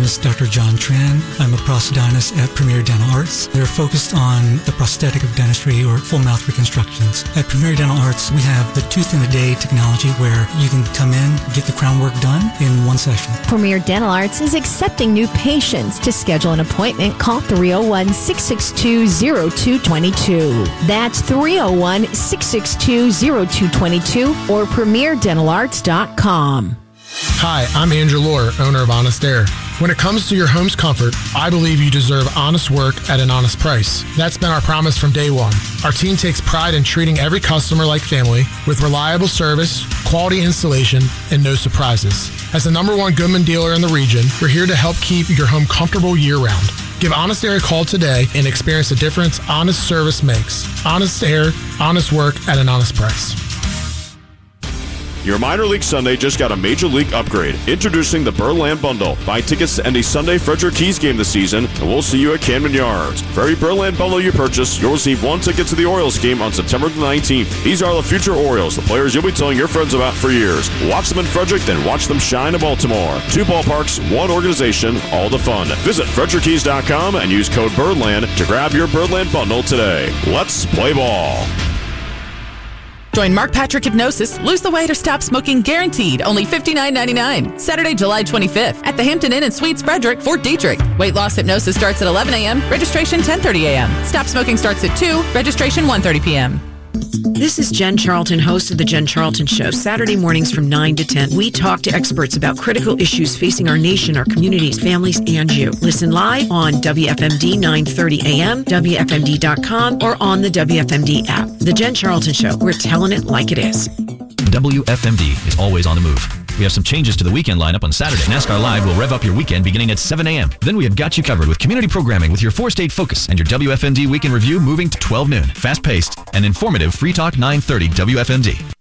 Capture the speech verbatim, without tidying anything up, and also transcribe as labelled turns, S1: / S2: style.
S1: is Doctor John Tran. I'm a prosthodontist at Premier Dental Arts. They're focused on the prosthetic of dentistry or full mouth reconstructions. At Premier Dental Arts, we have the tooth in a day technology where you can come in, get the crown work done in one session.
S2: Premier Dental Arts is accepting new patients. To schedule an appointment, call three oh one, six six two, oh two two two. That's three oh one, six six two, oh two two two or premier dental arts dot com.
S3: Hi, I'm Andrew Lohr, owner of Honest Air. When it comes to your home's comfort, I believe you deserve honest work at an honest price. That's been our promise from day one. Our team takes pride in treating every customer like family with reliable service, quality installation, and no surprises. As the number one Goodman dealer in the region, we're here to help keep your home comfortable year-round. Give Honest Air a call today and experience the difference honest service makes. Honest Air, honest work at an honest price.
S4: Your minor league Sunday just got a major league upgrade. Introducing the Birdland Bundle. Buy tickets to any Sunday Frederick Keys game this season, and we'll see you at Camden Yards. For every Birdland Bundle you purchase, you'll receive one ticket to the Orioles game on September the nineteenth. These are the future Orioles, the players you'll be telling your friends about for years. Watch them in Frederick, then watch them shine in Baltimore. Two ballparks, one organization, all the fun. Visit Frederick Keys dot com and use code Birdland to grab your Birdland Bundle today. Let's play ball.
S5: Join Mark Patrick Hypnosis. Lose the weight or stop smoking guaranteed. Only fifty-nine ninety-nine. Saturday, July twenty-fifth at the Hampton Inn and Suites, Frederick, Fort Detrick. Weight loss hypnosis starts at eleven a.m. Registration ten thirty a.m. Stop smoking starts at two. Registration one thirty p.m.
S6: This is Jen Charlton, host of The Jen Charlton Show. Saturday mornings from nine to ten, we talk to experts about critical issues facing our nation, our communities, families, and you. Listen live on W F M D nine thirty a.m., W F M D dot com, or on the W F M D app. The Jen Charlton Show. We're telling it like it is.
S7: W F M D is always on the move. We have some changes to the weekend lineup on Saturday. NASCAR Live will rev up your weekend beginning at seven a.m. Then we have got you covered with community programming with your four-state focus and your W F M D Weekend Review moving to twelve noon. Fast-paced and informative Free Talk nine thirty W F M D.